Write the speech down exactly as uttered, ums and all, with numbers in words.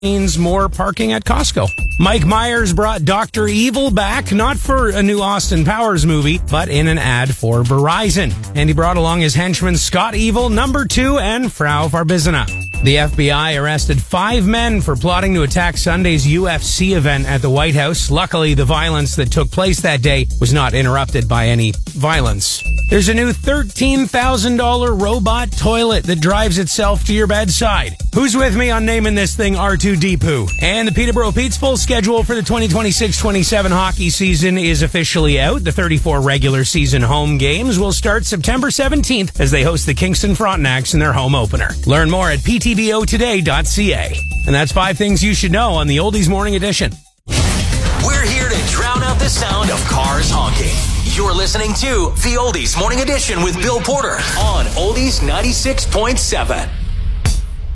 means more parking at Costco. Mike Myers brought Doctor Evil back, not for a new Austin Powers movie, but in an ad for Verizon. And he brought along his henchman Scott Evil, Number Two, and Frau Farbizina. The F B I arrested five men for plotting to attack Sunday's U F C event at the White House. Luckily, the violence that took place that day was not interrupted by any violence. There's a new thirteen thousand dollars robot toilet that drives itself to your bedside. Who's with me on naming this thing R two D two? And the Peterborough Pete's Bowl schedule for the twenty twenty-six twenty-seven hockey season is officially out. The thirty-four regular season home games will start September seventeenth as they host the Kingston Frontenacs in their home opener. Learn more at p t b o today dot c a. And that's five things you should know on the Oldies Morning Edition. We're here to drown out the sound of cars honking. You're listening to the Oldies Morning Edition with Bill Porter on Oldies ninety-six point seven.